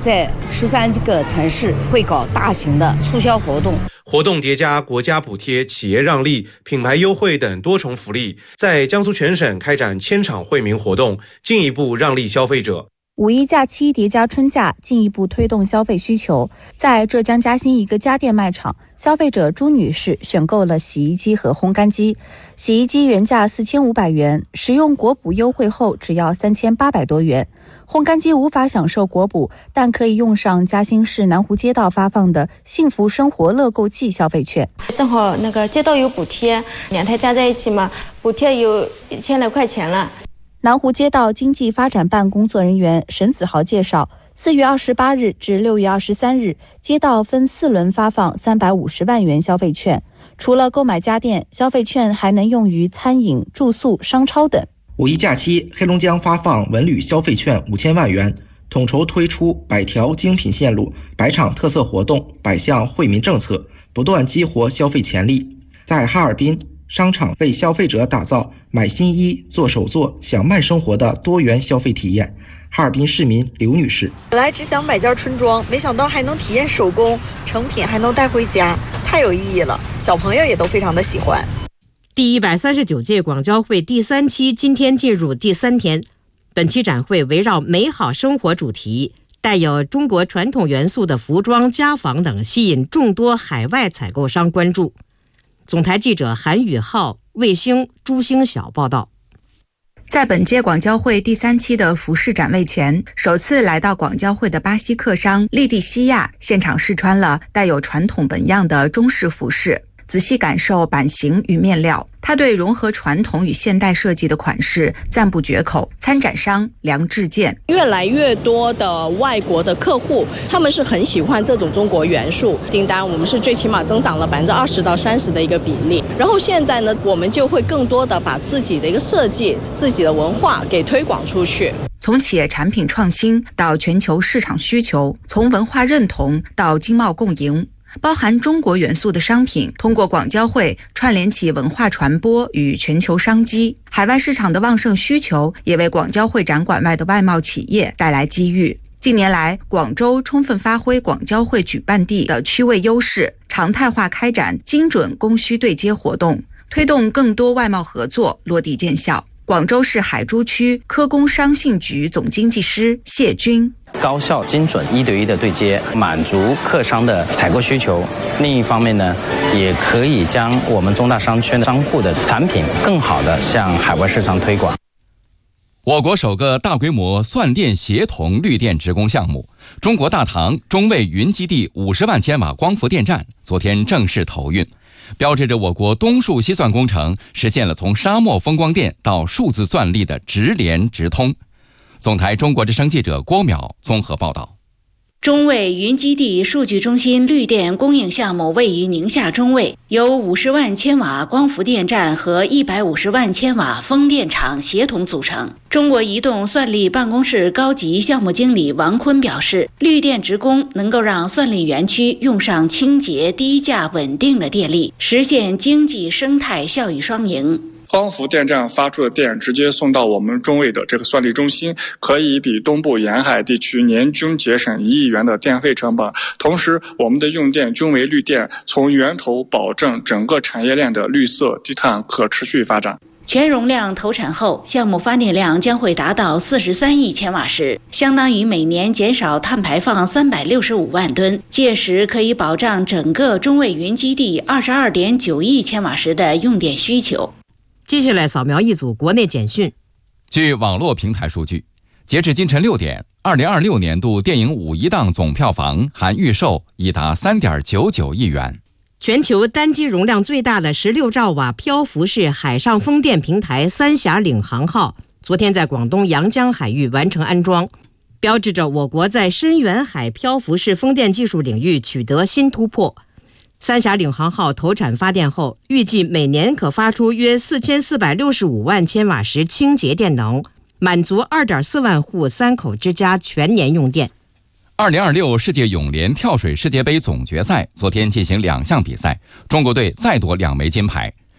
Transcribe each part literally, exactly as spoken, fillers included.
在十三个城市会搞大型的促销活动。 活动叠加国家补贴、企业让利、品牌优惠等多重福利，在江苏全省开展千场惠民活动，进一步让利消费者。 五一假期叠加春假，进一步推动消费需求。在浙江嘉兴一个家电卖场，消费者朱女士选购了洗衣机和烘干机。洗衣机原价四千五百元，使用国补优惠后只要三千八百多元。烘干机无法享受国补，但可以用上嘉兴市南湖街道发放的幸福生活乐购季消费券。 正好那个街道有补贴，两台加在一起嘛，补贴有一千来块钱了。 南湖街道经济发展办工作人员沈子豪介绍，四月二十八日至六月二十三日，街道分四轮发放三百五十万元消费券。除了购买家电，消费券还能用于餐饮、住宿、商超等。 五一假期，黑龙江发放文旅消费券五千万元，统筹推出百条精品线路、百场特色活动、百项惠民政策，不断激活消费潜力。在哈尔滨，商场为消费者打造买新衣、做手作、享慢生活的多元消费体验。哈尔滨市民刘女士： 本来只想买件春装，没想到还能体验手工，成品还能带回家，太有意义了，小朋友也都非常的喜欢。 第一百三十九届广交会第三期今天进入第三天，本期展会围绕美好生活主题，带有中国传统元素的服装、家纺等吸引众多海外采购商关注。总台记者韩宇浩、卫星朱星晓报道。 在本届广交会第三期的服饰展位前，首次来到广交会的巴西客商利蒂西亚现场试穿了带有传统本样的中式服饰，仔细感受版型与面料。他对融合传统与现代设计的款式赞不绝口。参展商梁志健： 越来越多的外国的客户，他们是很喜欢这种中国元素，订单我们是最起码增长了百分之二十到三十的一个比例。然后现在呢，我们就会更多的把自己的一个设计、自己的文化给推广出去。 从企业产品创新到全球市场需求，从文化认同到经贸共赢。包含中国元素的商品通过广交会串联起文化传播与全球商机，海外市场的旺盛需求也为广交会展馆外的外贸企业带来机遇。近年来，广州充分发挥广交会举办地的区位优势，常态化开展精准供需对接活动，推动更多外贸合作落地见效。广州市海珠区科工商信局总经济师谢军： 高效、精准、一对一的对接，满足客商的采购需求。另一方面呢，也可以将我们中大商圈的商户的产品更好的向海外市场推广。 我国首个大规模算电协同绿电职工项目——中国大唐中卫云基地五十万千瓦光伏电站，昨天正式投运，标志着我国东数西算工程实现了从沙漠风光电到数字算力的直联直通。总台中国之声记者郭淼综合报道。 中卫云基地数据中心绿电供应项目位于宁夏中卫，由五十万千瓦光伏电站和一百五十万千瓦风电场协同组成。中国移动算力办公室高级项目经理王坤表示，绿电职工能够让算力园区用上清洁、低价、稳定的电力，实现经济生态效益双赢。 光伏电站发出的电直接送到我们中卫的这个算力中心，可以比东部沿海地区年均节省一亿元的电费成本。同时，我们的用电均为绿电，从源头保证整个产业链的绿色、低碳、可持续发展。 全容量投产后，项目发电量将会达到四十三亿千瓦时，相当于每年减少碳排放三百六十五万吨。届时可以保障整个中卫云基地二十二点九亿千瓦时的用电需求。 接下来扫描一组国内简讯。 据网络平台数据，截至今晨六点，二零二六年度电影五一档总票房含预售已达三点九九亿元。 全球单机容量最大的十六兆瓦漂浮式海上风电平台三峡领航号，昨天在广东阳江海域完成安装，标志着我国在深远海漂浮式风电技术领域取得新突破。三峡领航号投产发电后，预计每年可发出约四千四百六十五万千瓦时清洁电能，满足二点四万户三口之家全年用电。 二零二六世界泳联跳水世界杯总决赛昨天进行两项比赛，中国队再夺两枚金牌。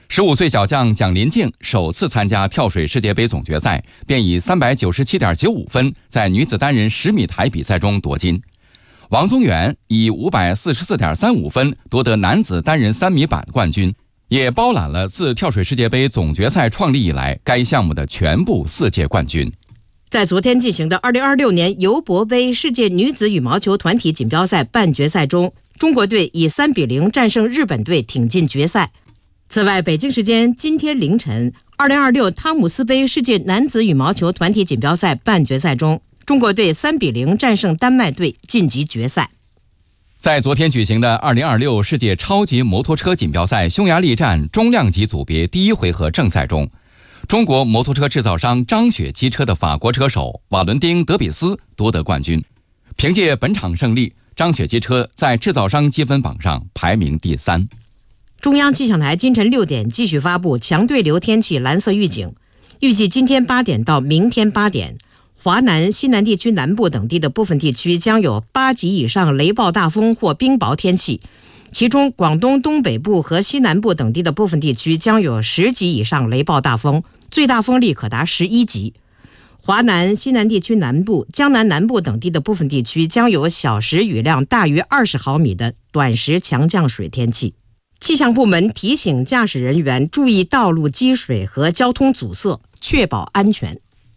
十五岁小将蒋麟静首次参加跳水世界杯总决赛，便以三百九十七点九五分在女子单人十米台比赛中夺金。王宗源以五百四十四点三五分夺得男子单人三米板冠军，也包揽了自跳水世界杯总决赛创立以来该项目的全部四届冠军。 在昨天进行的二零二六年尤伯杯世界女子羽毛球团体锦标赛半决赛中，中国队以三比零战胜日本队，挺进决赛。此外，北京时间今天凌晨，二零二六汤姆斯杯世界男子羽毛球团体锦标赛半决赛中，中国队三比零战胜丹麦队，晋级决赛。 在昨天举行的二零二六世界超级摩托车锦标赛匈牙利站中量级组别第一回合正赛中，中国摩托车制造商张雪机车的法国车手瓦伦丁·德比斯夺得冠军。凭借本场胜利，张雪机车在制造商积分榜上排名第三。 中央气象台今晨六点继续发布强对流天气蓝色预警，预计今天八点到明天八点，华南、西南地区南部等地的部分地区将有八级以上雷暴大风或冰雹天气，其中广东东北部和西南部等地的部分地区将有十级以上雷暴大风，最大风力可达十一级。华南、西南地区南部、江南南部等地的部分地区将有小时雨量大于二十毫米的短时强降水天气。气象部门提醒驾驶人员注意道路积水和交通阻塞，确保安全。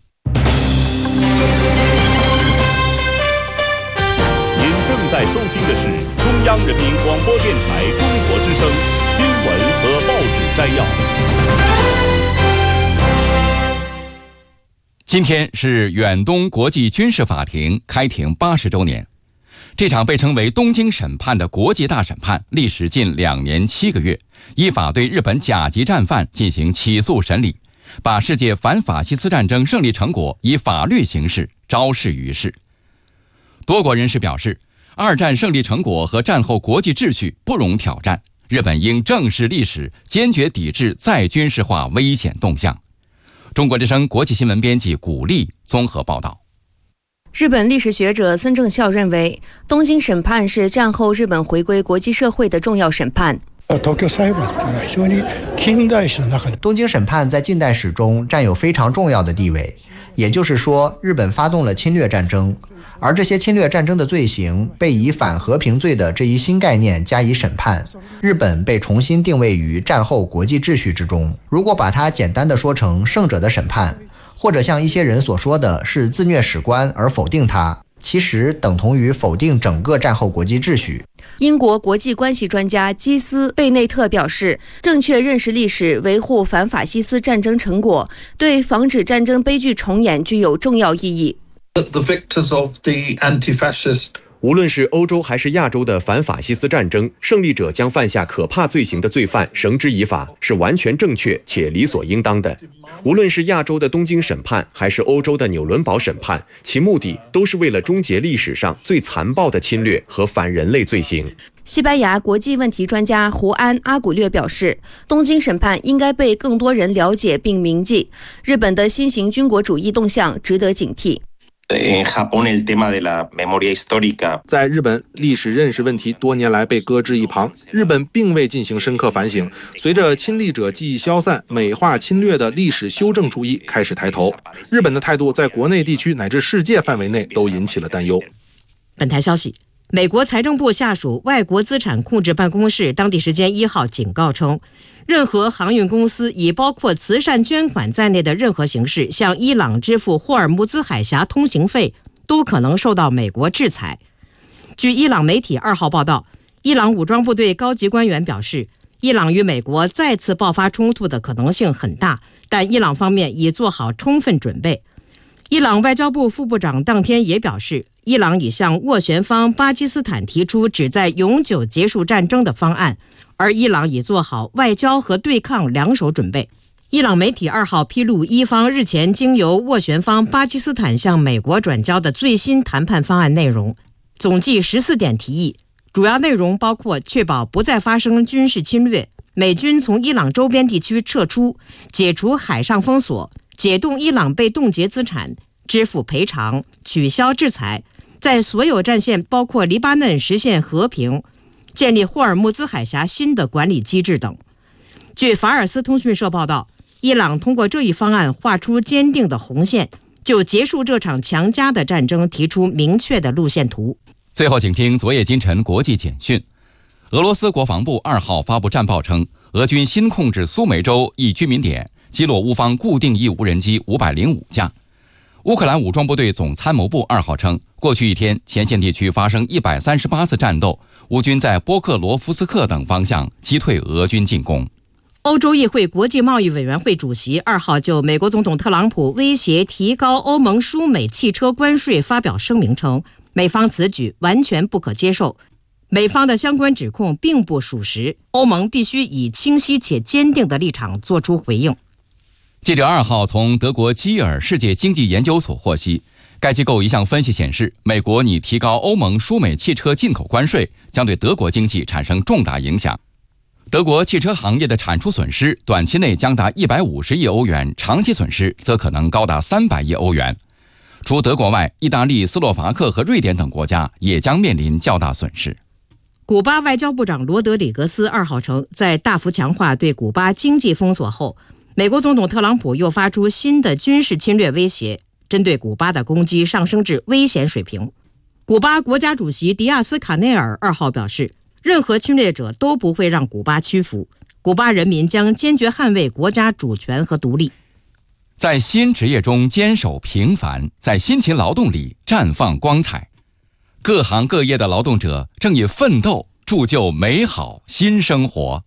您正在收听的是中央人民广播电台中国之声新闻和报纸摘要。 今天是远东国际军事法庭开庭八十周年。这场被称为东京审判的国际大审判历时近两年七个月，依法对日本甲级战犯进行起诉审理，把世界反法西斯战争胜利成果以法律形式昭示于世。多国人士表示，二战胜利成果和战后国际秩序不容挑战，日本应正视历史，坚决抵制再军事化危险动向。中国之声国际新闻编辑古丽综合报道。 日本历史学者孙正孝认为，东京审判是战后日本回归国际社会的重要审判。 东京审判在近代史中占有非常重要的地位，也就是说，日本发动了侵略战争，而这些侵略战争的罪行被以反和平罪的这一新概念加以审判，日本被重新定位于战后国际秩序之中。如果把它简单的说成胜者的审判，或者像一些人所说的是自虐史观而否定它，其实等同于否定整个战后国际秩序。 英国国际关系专家基斯·贝内特表示，正确认识历史，维护反法西斯战争成果，对防止战争悲剧重演具有重要意义。 The victors of the anti-fascist 无论是欧洲还是亚洲的反法西斯战争，胜利者将犯下可怕罪行的罪犯绳之以法，是完全正确且理所应当的。无论是亚洲的东京审判，还是欧洲的纽伦堡审判，其目的都是为了终结历史上最残暴的侵略和反人类罪行。 西班牙国际问题专家胡安·阿古略表示，东京审判应该被更多人了解并铭记。日本的新型军国主义动向值得警惕。 在日本，历史认识问题多年来被搁置一旁，日本并未进行深刻反省。随着亲历者记忆消散，美化侵略的历史修正主义开始抬头，日本的态度在国内地区乃至世界范围内都引起了担忧。 本台消息，美国财政部下属外国资产控制办公室当地时间一号警告称，任何航运公司以包括慈善捐款在内的任何形式向伊朗支付霍尔木兹海峡通行费，都可能受到美国制裁。据伊朗媒体二号报道，伊朗武装部队高级官员表示，伊朗与美国再次爆发冲突的可能性很大，但伊朗方面已做好充分准备。伊朗外交部副部长当天也表示，伊朗已向斡旋方巴基斯坦提出旨在永久结束战争的方案，而伊朗已做好外交和对抗两手准备。伊朗媒体二号披露，伊方日前经由斡旋方巴基斯坦向美国转交的最新谈判方案内容，总计十四点提议，主要内容包括确保不再发生军事侵略、美军从伊朗周边地区撤出、解除海上封锁、解冻伊朗被冻结资产、支付赔偿、取消制裁、在所有战线包括黎巴嫩实现和平、建立霍尔木兹海峡新的管理机制等。 据法尔斯通讯社报道，伊朗通过这一方案画出坚定的红线，就结束这场强加的战争提出明确的路线图。 最后，请听昨夜今晨国际简讯。俄罗斯国防部二号发布战报称，俄军新控制苏梅州一居民点，击落乌方固定翼无人机五百零五架。乌克兰武装部队总参谋部二号称，过去一天前线地区发生一百三十八次战斗，乌军在波克罗夫斯克等方向击退俄军进攻。 欧洲议会国际贸易委员会主席二号就美国总统特朗普威胁提高欧盟输美汽车关税发表声明称，美方此举完全不可接受，美方的相关指控并不属实，欧盟必须以清晰且坚定的立场作出回应。 记者二号从德国基尔世界经济研究所获悉，该机构一项分析显示，美国拟提高欧盟输美汽车进口关税，将对德国经济产生重大影响。德国汽车行业的产出损失短期内将达一百五十亿欧元，长期损失则可能高达三百亿欧元。除德国外，意大利、斯洛伐克和瑞典等国家也将面临较大损失。 古巴外交部长罗德里格斯二号称，在大幅强化对古巴经济封锁后，美国总统特朗普又发出新的军事侵略威胁，针对古巴的攻击上升至危险水平。古巴国家主席迪亚斯卡内尔二号表示，任何侵略者都不会让古巴屈服，古巴人民将坚决捍卫国家主权和独立。 在新职业中坚守平凡，在辛勤劳动里绽放光彩。各行各业的劳动者正以奋斗铸就美好新生活。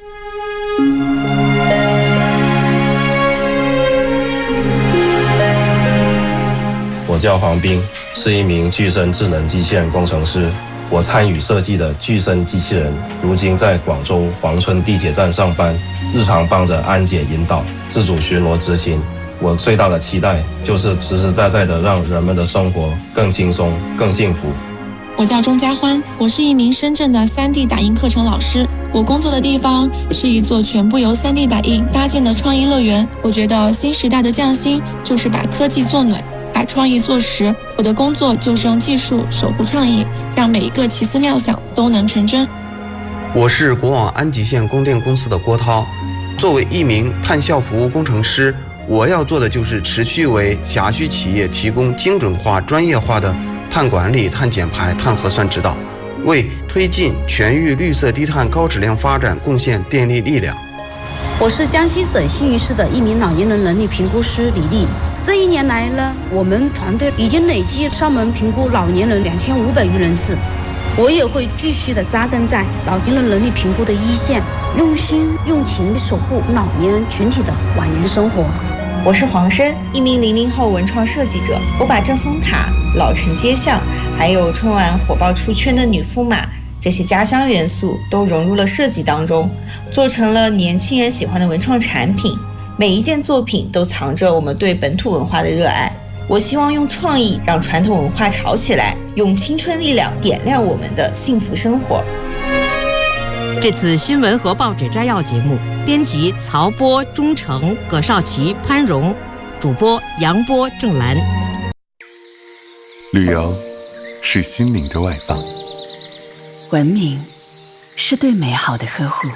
我叫黄斌，是一名具身智能机器人工程师。我参与设计的具身机器人，如今在广州黄村地铁站上班，日常帮着安检引导、自主巡逻执勤。我最大的期待就是实实在在的让人们的生活更轻松、更幸福。 我叫钟家欢，我是一名深圳的 三 D 打印课程老师。我工作的地方是一座全部由 三 D 打印搭建的创意乐园。我觉得新时代的匠心就是把科技做暖，把创意做实。我的工作就是用技术守护创意，让每一个奇思妙想都能成真。 我是国网安吉县供电公司的郭涛，作为一名碳效服务工程师，我要做的就是持续为辖区企业提供精准化、专业化的碳管理、碳减排、碳核算指导，为推进全域绿色低碳高质量发展贡献电力力量。 我是江西省新余市的一名老年人能力评估师李丽。这一年来呢，我们团队已经累计上门评估老年人两千五百余人次。我也会继续的扎根在老年人能力评估的一线，用心用情守护老年人群体的晚年生活。 我是黄申，一名零零后文创设计者。我把正风塔、老城街巷，还有春晚火爆出圈的女驸马这些家乡元素都融入了设计当中，做成了年轻人喜欢的文创产品。每一件作品都藏着我们对本土文化的热爱。我希望用创意让传统文化炒起来，用青春力量点亮我们的幸福生活。 这次新闻和报纸摘要节目，编辑曹波、钟诚、葛少奇、潘荣，主播杨波、郑兰。 旅游是心灵的外放， 文明是对美好的呵护，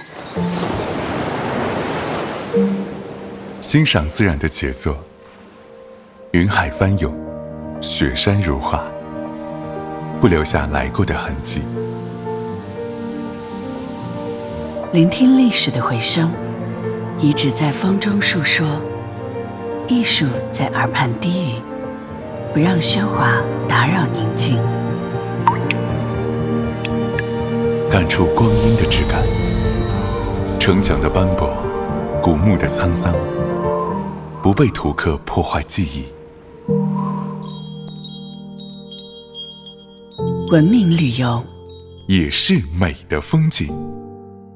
欣赏自然的杰作，云海翻涌，雪山如画，不留下来过的痕迹。 聆听历史的回声，遗址在风中述说，艺术在耳畔低语，不让喧哗打扰宁静。 感触光阴的质感，城墙的斑驳，古墓的沧桑，不被图刻破坏记忆。 文明旅游也是美的风景。